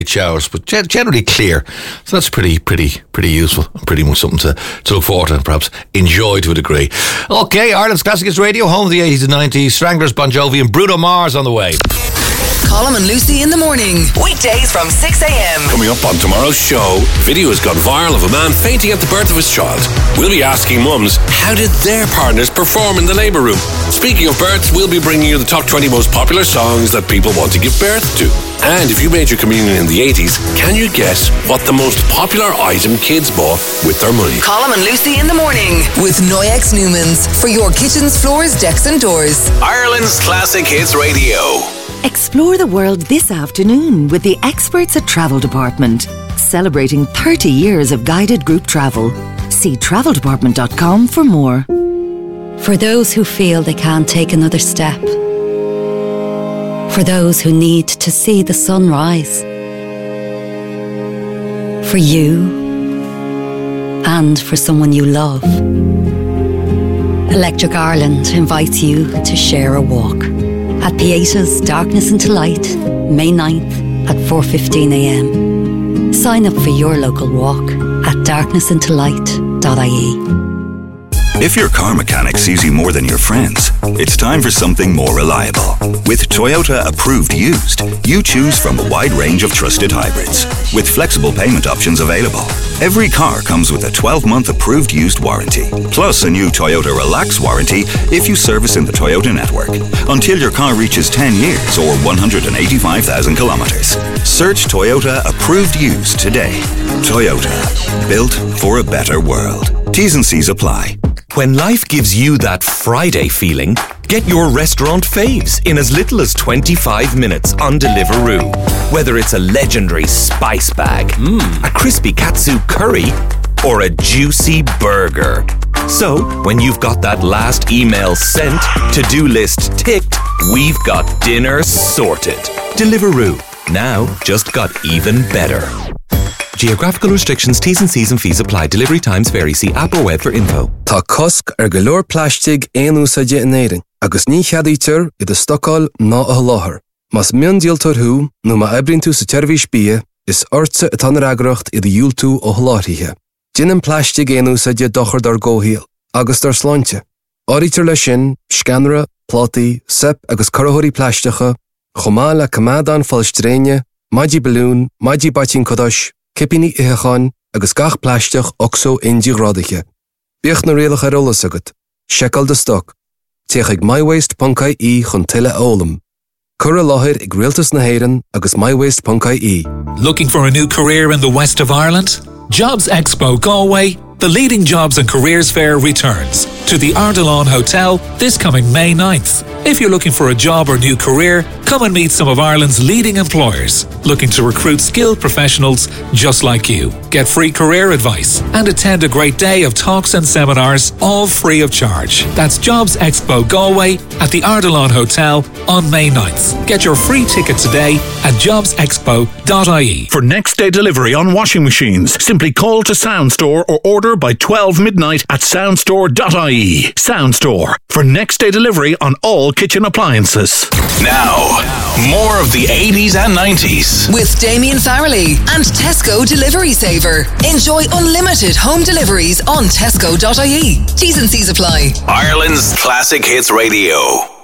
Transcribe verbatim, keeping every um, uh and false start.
showers, but generally clear. So that's pretty, pretty, pretty useful. Pretty much something to, to look forward to and perhaps enjoy to a degree. Okay, Ireland's Classic Hits Radio, home of the eighties and nineties. Stranglers, Bon Jovi and Bruno Mars on the way. Colm and Lucy in the morning. Weekdays from six a.m. Coming up on tomorrow's show, video has gone viral of a man fainting at the birth of his child. We'll be asking mums, how did their partners perform in the labour room? Speaking of births, we'll be bringing you the top twenty most popular songs that people want to give birth to. And if you made your communion in the eighties, can you guess what the most popular item kids bought with their money? Colm and Lucy in the morning with Noyex Newmans for your kitchens, floors, decks and doors. Ireland's Classic Hits Radio. Explore the world this afternoon with the experts at Travel Department, celebrating thirty years of guided group travel. See travel department dot com for more. For those who feel they can't take another step. For those who need to see the sun rise. For you and for someone you love. Electric Ireland invites you to share a walk at Pieta's Darkness into Light, May ninth at four fifteen a.m. Sign up for your local walk at darkness into light dot I E. If your car mechanic sees you more than your friends, it's time for something more reliable. With Toyota Approved Used, you choose from a wide range of trusted hybrids, with flexible payment options available. Every car comes with a twelve-month approved used warranty, plus a new Toyota Relax warranty if you service in the Toyota network, until your car reaches ten years or one hundred eighty-five thousand kilometers. Search Toyota Approved Used today. Toyota, built for a better world. T's and C's apply. When life gives you that Friday feeling, get your restaurant faves in as little as twenty-five minutes on Deliveroo. Whether it's a legendary spice bag, mm, a crispy katsu curry, or a juicy burger. So, when you've got that last email sent, to-do list ticked, we've got dinner sorted. Deliveroo. Now, just got even better. Geographical restrictions, T's and C's and fees apply. Delivery times vary. See app or web for info. Tá cosc ar go leor plastig éan úsáide in éireann, agus ní cheadaítear i do stocail ná a láthair. Mas mion díaltar thú, nó má ebrinn tú sa teirmhís bia, is orsa atá na reagracht i do dhiúl tú ó thláthraithe. Dinan plastig éan úsáide dochar dar ggóthaíl, agus dar sláinte. Áirítear le sin, scanra, plátaí, sep agus carthaí plasticha, chomá le cumádán fallstréine, maidí balún, maidí batín codáis, Kipini ihechan agus gach plastiach oxo indi gradiche. Bích na réalach ar olas agat. Shekel de stock. Teach ag mywaste dot I E chun tille ólam. Cura láthir ag rialtas na héireann agus mywaste dot I E. Looking for a new career in the west of Ireland? Jobs Expo Galway, the leading jobs and careers fair, returns to the Ardilaun Hotel this coming May ninth. If you're looking for a job or new career, come and meet some of Ireland's leading employers looking to recruit skilled professionals just like you. Get free career advice and attend a great day of talks and seminars, all free of charge. That's Jobs Expo Galway at the Ardilaun Hotel on May ninth. Get your free ticket today at jobs expo dot I E. For next day delivery on washing machines, simply call to Soundstore or order by twelve midnight at soundstore dot I E. Soundstore, for next day delivery on all kitchen appliances. Now, more of the eighties and nineties. With Damien Farrelly and Tesco Delivery Saver. Enjoy unlimited home deliveries on tesco dot I E. T's and C's apply. Ireland's Classic Hits Radio.